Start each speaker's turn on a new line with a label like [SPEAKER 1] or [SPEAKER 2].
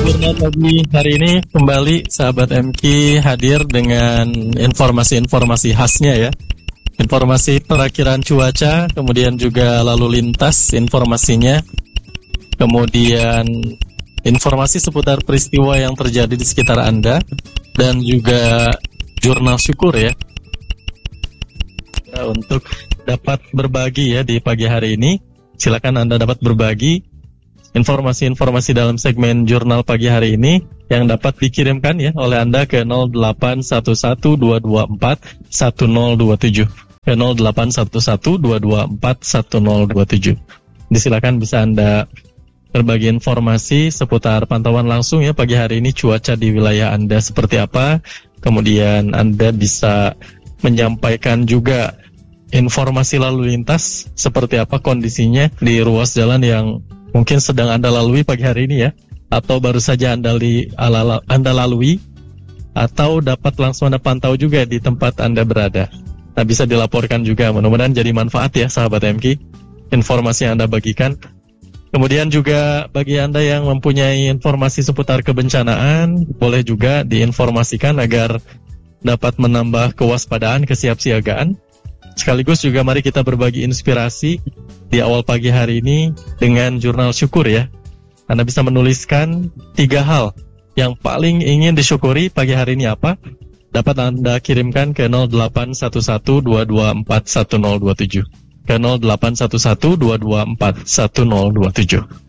[SPEAKER 1] Jurnal pagi hari ini kembali sahabat MQ hadir dengan informasi-informasi khasnya ya. Informasi perakhiran cuaca, kemudian juga lalu lintas informasinya, kemudian informasi seputar peristiwa yang terjadi di sekitar Anda, dan juga jurnal syukur ya. Untuk dapat berbagi ya di pagi hari ini, silakan Anda dapat berbagi informasi-informasi dalam segmen jurnal pagi hari ini yang dapat dikirimkan ya oleh Anda ke 0811-224-1027 ke 0811-224-1027. Disilakan bisa Anda berbagi informasi seputar pantauan langsung ya pagi hari ini cuaca di wilayah Anda seperti apa. Kemudian Anda bisa menyampaikan juga informasi lalu lintas seperti apa kondisinya di ruas jalan yang mungkin sedang Anda lalui pagi hari ini ya, atau baru saja Anda lalui, atau dapat langsung Anda pantau juga di tempat Anda berada. Nah, bisa dilaporkan juga, mudah-mudahan jadi manfaat ya sahabat MQ, informasi yang Anda bagikan. Kemudian juga bagi Anda yang mempunyai informasi seputar kebencanaan, boleh juga diinformasikan agar dapat menambah kewaspadaan, kesiapsiagaan. Sekaligus juga mari kita berbagi inspirasi di awal pagi hari ini dengan jurnal syukur ya. Anda bisa menuliskan 3 hal yang paling ingin disyukuri pagi hari ini apa? Dapat Anda kirimkan ke 0811-224-1027 ke 0811-224-1027.